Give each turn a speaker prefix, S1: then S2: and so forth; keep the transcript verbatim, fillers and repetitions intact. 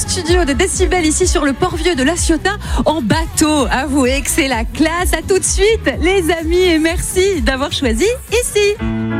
S1: studio de Décibel ici sur le Port-Vieux de La Ciotat en bateau. Avouez que c'est la classe. À tout de suite les amis et merci d'avoir choisi ici.